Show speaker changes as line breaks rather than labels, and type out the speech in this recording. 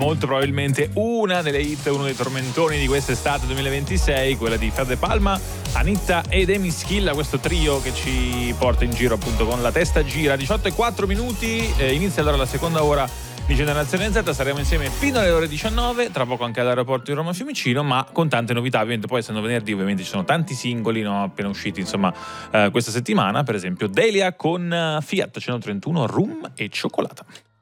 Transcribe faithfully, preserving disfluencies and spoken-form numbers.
molto probabilmente una delle hit, uno dei tormentoni di quest'estate duemilaventisei, quella di Fede Palma, Anitta ed Emi Schilla, questo trio che ci porta in giro appunto con la testa gira. diciotto e quattro minuti, eh, inizia allora la seconda ora di Generazione Z, saremo insieme fino alle ore diciannove, tra poco anche all'aeroporto di Roma Fiumicino, ma con tante novità. Ovviamente poi essendo venerdì ovviamente ci sono tanti singoli, no, appena usciti insomma eh, questa settimana, per esempio Delia con uh, Fiat centotrentuno, Rum e Cioccolata.